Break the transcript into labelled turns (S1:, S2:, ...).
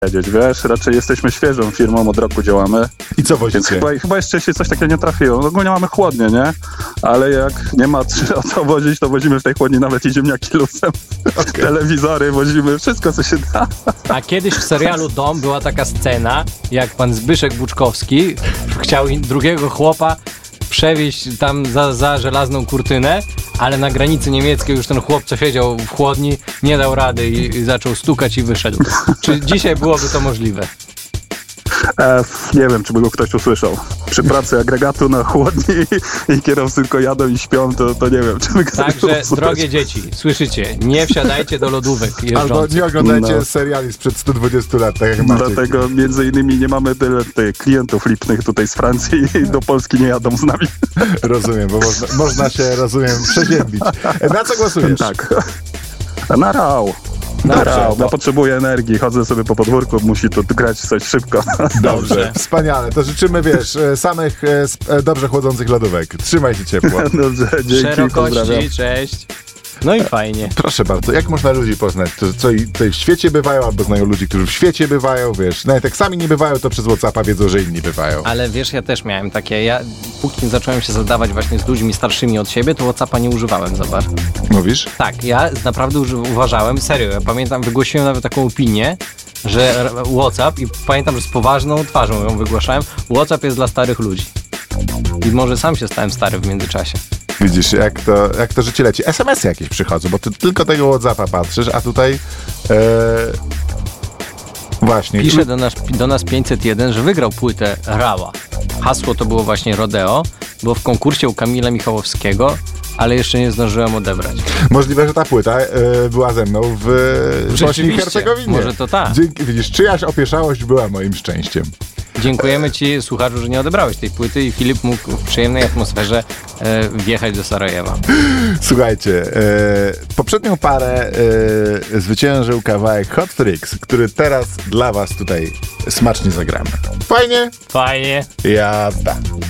S1: wiedzieć, wiesz? Raczej jesteśmy świeżą firmą, od roku działamy.
S2: I co
S1: Więc
S2: wozicie?
S1: chyba jeszcze się coś takiego nie trafiło. Ogólnie mamy chłodnie, nie? Ale jak nie ma o co wozić, to wozimy w tej chłodni nawet i ziemniaki lusem. Telewizory wozimy, wszystko co się da.
S3: A kiedyś w serialu Dom była taka scena, jak pan Zbyszek Buczkowski chciał drugiego chłopa przewieźć tam za żelazną kurtynę, ale na granicy niemieckiej już ten chłop, co siedział w chłodni, nie dał rady i zaczął stukać i wyszedł. Czy dzisiaj byłoby to możliwe?
S1: Nie wiem, czy by go ktoś usłyszał. Przy pracy agregatu na chłodni i kierowcy tylko jadą i śpią, to nie wiem, czy by ktoś
S3: Także,
S1: usłyszał.
S3: drogie dzieci, słyszycie, nie wsiadajcie do lodówek
S2: Albo
S3: jeżdżących.
S2: nie oglądajcie
S1: No.
S2: seriali sprzed 120 lat, tak jak Maciek.
S1: Dlatego między innymi nie mamy tyle tych klientów lipnych tutaj z Francji i do Polski nie jadą z nami.
S2: Rozumiem, bo można się, rozumiem, przeziębić. Na co głosujesz?
S1: Tak. Na rał. Na rał. Ja potrzebuję energii, chodzę sobie po podwórku, musi tu grać coś szybko.
S2: Dobrze, wspaniale. To życzymy, wiesz, samych dobrze chłodzących lodówek. Trzymaj się ciepło.
S1: Dobrze, dzięki, pozdrawiam.
S3: Szerokości, cześć. No i fajnie.
S2: Proszę bardzo, jak można ludzi poznać, co i tutaj w świecie bywają, albo znają ludzi, którzy w świecie bywają, wiesz, nawet jak sami nie bywają, to przez WhatsAppa wiedzą, że inni bywają.
S3: Ale wiesz, ja też miałem takie, póki zacząłem się zadawać właśnie z ludźmi starszymi od siebie, to WhatsAppa nie używałem za bardzo.
S2: Mówisz?
S3: Tak, ja naprawdę uważałem, serio, ja pamiętam, wygłosiłem nawet taką opinię, że WhatsApp, i pamiętam, że z poważną twarzą ją wygłaszałem, WhatsApp jest dla starych ludzi. I może sam się stałem stary w międzyczasie.
S2: Widzisz, jak to życie leci. SMS-y jakieś przychodzą, bo ty tylko tego WhatsAppa patrzysz, a tutaj właśnie.
S3: Pisze do nas 501, że wygrał płytę Rała. Hasło to było właśnie Rodeo, było w konkursie u Kamila Michałowskiego, ale jeszcze nie zdążyłem odebrać.
S2: Możliwe, że ta płyta była ze mną w Bośni i
S3: Rzeczywiście,
S2: Hercegowinie.
S3: może to tak.
S2: Widzisz, czyjaś opieszałość była moim szczęściem.
S3: Dziękujemy ci, słuchaczu, że nie odebrałeś tej płyty i Filip mógł w przyjemnej atmosferze wjechać do Sarajewa.
S2: Słuchajcie, poprzednią parę zwyciężył kawałek Hot Tricks, który teraz dla was tutaj smacznie zagramy. Fajnie?
S3: Fajnie.
S2: Jazda.